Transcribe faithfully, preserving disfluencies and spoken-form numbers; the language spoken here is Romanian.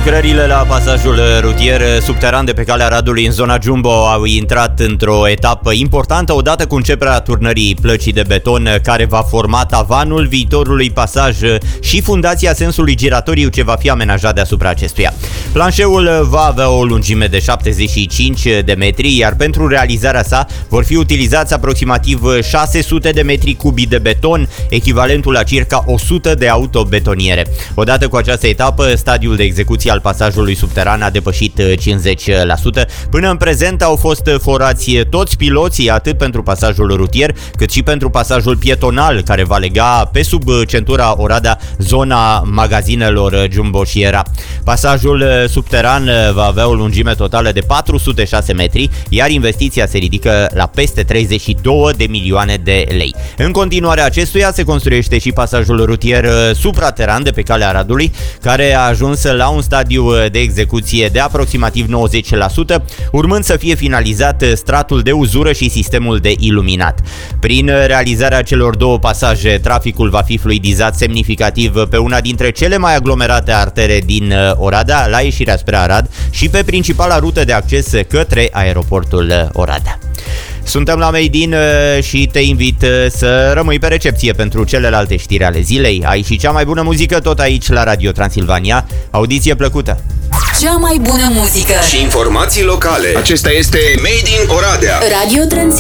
Lucrările la pasajul rutier subteran de pe Calea Radului în zona Jumbo au intrat într-o etapă importantă odată cu începerea turnării plăcii de beton care va forma tavanul viitorului pasaj și fundația sensului giratoriu ce va fi amenajat deasupra acestuia. Planșeul va avea o lungime de șaptezeci și cinci de metri, iar pentru realizarea sa vor fi utilizați aproximativ șase sute de metri cubi de beton, echivalentul la circa o sută de autobetoniere. Odată cu această etapă, stadiul de execuție al pasajului subteran a depășit cincizeci la sută. Până în prezent au fost forați toți piloții, atât pentru pasajul rutier, cât și pentru pasajul pietonal, care va lega pe sub centura Oradea zona magazinelor Jumbo și Era. Pasajul subteran va avea o lungime totală de patru sute șase metri, iar investiția se ridică la peste treizeci și două de milioane de lei. În continuarea acestuia se construiește și pasajul rutier suprateran de pe Calea Radului, care a ajuns la un stadiu de execuție de aproximativ nouăzeci la sută, urmând să fie finalizat stratul de uzură și sistemul de iluminat. Prin realizarea celor două pasaje, traficul va fi fluidizat semnificativ pe una dintre cele mai aglomerate artere din Oradea, la ieșirea spre Arad, și pe principala rută de acces către aeroportul Oradea. Suntem la Made in și te invit să rămâi pe recepție pentru celelalte știri ale zilei. Ai și cea mai bună muzică tot aici la Radio Transilvania. Audiție plăcută! Cea mai bună muzică și informații locale. Acesta este Made in Oradea. Radio Transilvania.